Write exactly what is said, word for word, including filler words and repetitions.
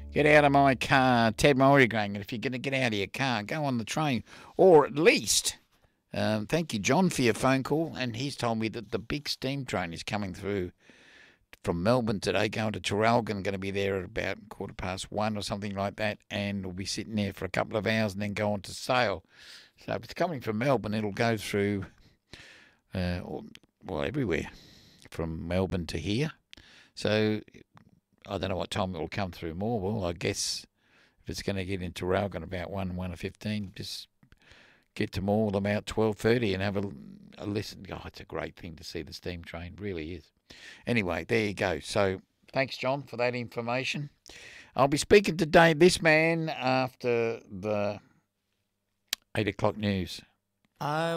Get out of my car. Ted Maury going, and if you're going to get out of your car, go on the train. Or at least, um, thank you, John, for your phone call. And he's told me that the big steam train is coming through from Melbourne today, going to Traralgon, going to be there at about quarter past one or something like that. And we'll be sitting there for a couple of hours and then go on to Sale. So if it's coming from Melbourne, it'll go through, uh, well, everywhere from Melbourne to here. So I don't know what time it will come through Morwell. I guess if it's going to get into Traralgon about one, one fifteen, just get to Morwell about twelve thirty and have a, a listen. Oh, it's a great thing to see the steam train. Really is. Anyway, there you go. So thanks, John, for that information. I'll be speaking to Dave, this man, after the eight o'clock news. I